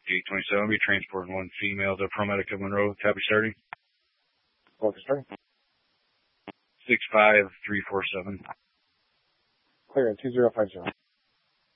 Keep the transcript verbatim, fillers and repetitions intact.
eight twenty-seven, be transporting one female to ProMedica Monroe. Copy starting. Focus starting. six five three four seven. Clear at two zero five zero.